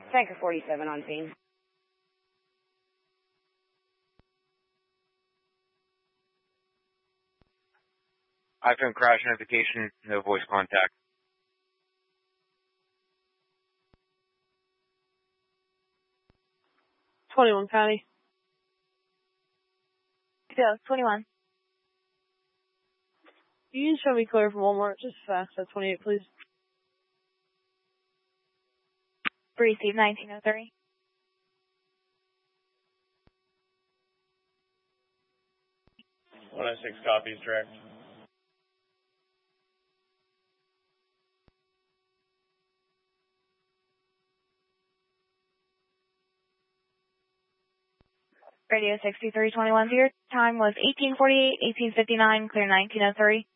Tanker 47 on scene. iPhone crash notification, no voice contact. 21 County. Yeah, 21. You can show me clear from Walmart just fast at 28, please. Receive 1903. One oh six copies direct. Radio 6321, your time was 1848, 1859, clear 1903.